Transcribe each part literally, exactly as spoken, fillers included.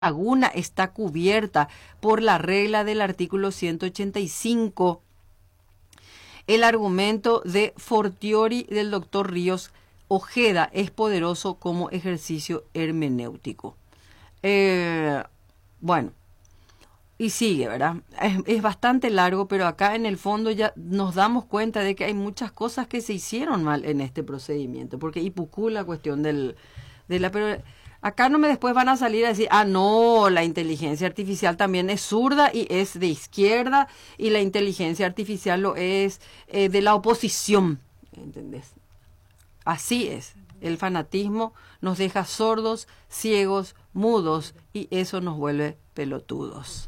laguna está cubierta por la regla del artículo ciento ochenta y cinco. El argumento de Fortiori del doctor Ríos Ojeda es poderoso como ejercicio hermenéutico. Eh, bueno, y sigue, ¿verdad? Es, es bastante largo, pero acá en el fondo ya nos damos cuenta de que hay muchas cosas que se hicieron mal en este procedimiento, porque hipucú la cuestión del, de la... Pero acá no me después van a salir a decir, ah, no, la inteligencia artificial también es zurda y es de izquierda, y la inteligencia artificial lo es eh, de la oposición, ¿entendés? Así es, el fanatismo nos deja sordos, ciegos, mudos, y eso nos vuelve pelotudos.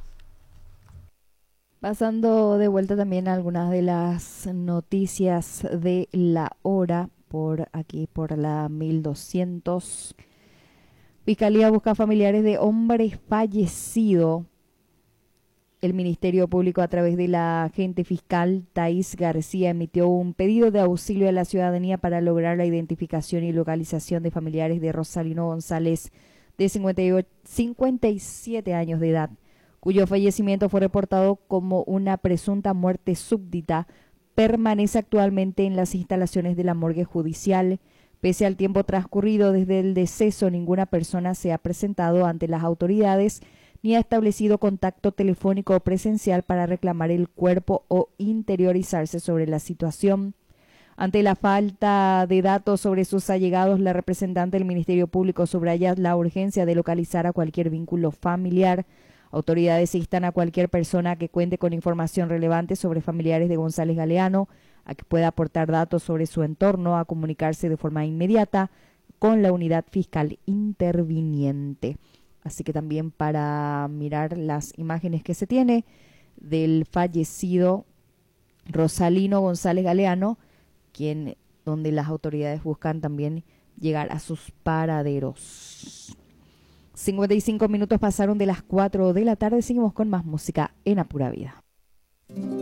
Pasando de vuelta también a algunas de las noticias de la hora, por aquí por la mil doscientos. Fiscalía busca familiares de hombre fallecido. El Ministerio Público, a través de la agente fiscal Thais García, emitió un pedido de auxilio a la ciudadanía para lograr la identificación y localización de familiares de Rosalino González, de cincuenta y siete años de edad, cuyo fallecimiento fue reportado como una presunta muerte súbdita. Permanece actualmente en las instalaciones de la morgue judicial. Pese al tiempo transcurrido desde el deceso, ninguna persona se ha presentado ante las autoridades ni ha establecido contacto telefónico o presencial para reclamar el cuerpo o interiorizarse sobre la situación. Ante la falta de datos sobre sus allegados, la representante del Ministerio Público subraya la urgencia de localizar a cualquier vínculo familiar. Autoridades instan a cualquier persona que cuente con información relevante sobre familiares de González Galeano a que pueda aportar datos sobre su entorno, a comunicarse de forma inmediata con la unidad fiscal interviniente. Así que también para mirar las imágenes que se tiene del fallecido Rosalino González Galeano, quien, donde las autoridades buscan también llegar a sus paraderos. cincuenta y cinco minutos pasaron de las cuatro de la tarde. Seguimos con más música en Apura Vida.